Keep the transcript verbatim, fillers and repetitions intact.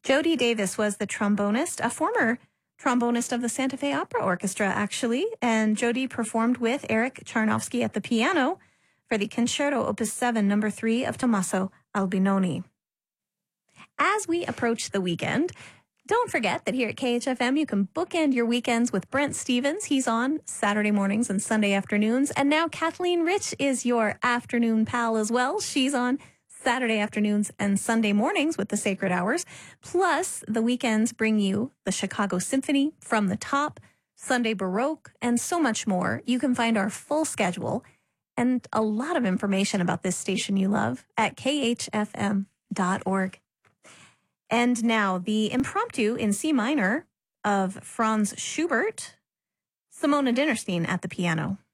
Jody Davis was the trombonist, a former trombonist of the Santa Fe Opera Orchestra, actually. And Jody performed with Eric Charnovsky at the piano for the Concerto Opus seven, number three of Tommaso Albinoni. As we approach the weekend, don't forget that here at K H F M, you can bookend your weekends with Brent Stevens. He's on Saturday mornings and Sunday afternoons. And now Kathleen Rich is your afternoon pal as well. She's on Saturday afternoons and Sunday mornings with the Sacred Hours. Plus, the weekends bring you the Chicago Symphony, From the Top, Sunday Baroque, and so much more. You can find our full schedule and a lot of information about this station you love at K H F M dot org. And now the impromptu in C minor of Franz Schubert, Simona Dinnerstein at the piano.